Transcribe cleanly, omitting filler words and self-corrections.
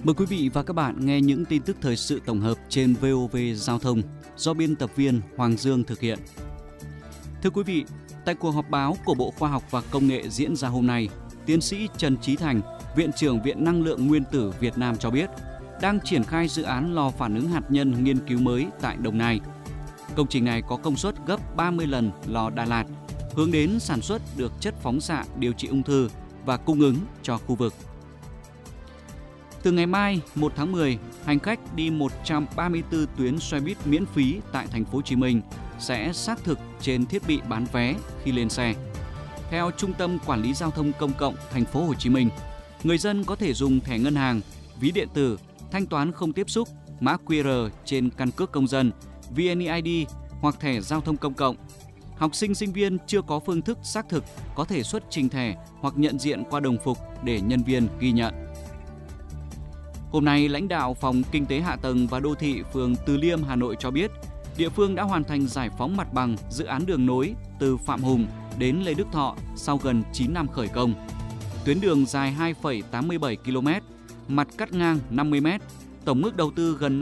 Mời quý vị và các bạn nghe những tin tức thời sự tổng hợp trên VOV Giao thông do biên tập viên Hoàng Dương thực hiện. Thưa quý vị, tại cuộc họp báo của Bộ Khoa học và Công nghệ diễn ra hôm nay, tiến sĩ Trần Chí Thành, Viện trưởng Viện Năng lượng Nguyên tử Việt Nam cho biết, đang triển khai dự án lò phản ứng hạt nhân nghiên cứu mới tại Đồng Nai. Công trình này có công suất gấp 30 lần lò Đà Lạt, hướng đến sản xuất được chất phóng xạ điều trị ung thư và cung ứng cho khu vực. Từ ngày mai, 1 tháng 10, hành khách đi 134 tuyến xe buýt miễn phí tại thành phố Hồ Chí Minh sẽ xác thực trên thiết bị bán vé khi lên xe. Theo Trung tâm Quản lý Giao thông Công cộng thành phố Hồ Chí Minh, người dân có thể dùng thẻ ngân hàng, ví điện tử, thanh toán không tiếp xúc, mã QR trên căn cước công dân, VNeID hoặc thẻ giao thông công cộng. Học sinh sinh viên chưa có phương thức xác thực có thể xuất trình thẻ hoặc nhận diện qua đồng phục để nhân viên ghi nhận. Hôm nay, lãnh đạo Phòng Kinh tế Hạ tầng và Đô thị phường Từ Liêm, Hà Nội cho biết, địa phương đã hoàn thành giải phóng mặt bằng dự án đường nối từ Phạm Hùng đến Lê Đức Thọ sau gần 9 năm khởi công. Tuyến đường dài 2,87 km, mặt cắt ngang 50 m, tổng mức đầu tư gần